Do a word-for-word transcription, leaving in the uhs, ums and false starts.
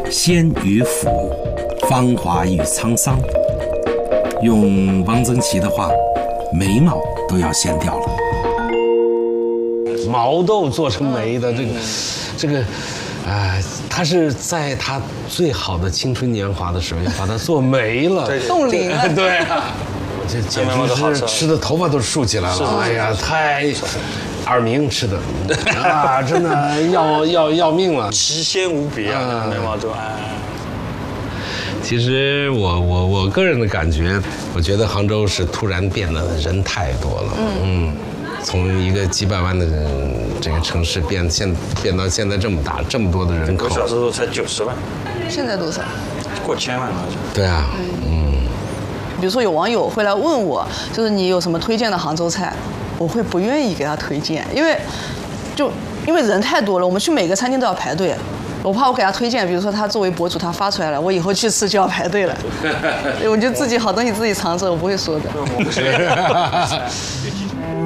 仙与腐，芳华与沧桑。用汪曾祺的话，眉毛都要掀掉了。 毛豆做成煤的这个，这个，啊，他是在他最好的青春年华的时候，要把它做没了， 冻龄了。 对啊，这简直是吃的头发都竖起来了。哎呀，太耳鸣吃的啊，真的要要要命了， 奇鲜无比啊，眉毛都哎。 其实我我我个人的感觉，我觉得杭州是突然变得人太多了，嗯。嗯从一个几百万的这个城市变现变到现在这么大，这么多的人口， 我小时候才九十万， 现在多少？ 过千万了就。 对啊，嗯。 比如说有网友会来问我，就是你有什么推荐的杭州菜，我会不愿意给他推荐，因为就因为人太多了，我们去每个餐厅都要排队，我怕我给他推荐，比如说他作为博主他发出来了，我以后去吃就要排队了，我就自己好东西自己尝着，我不会说的。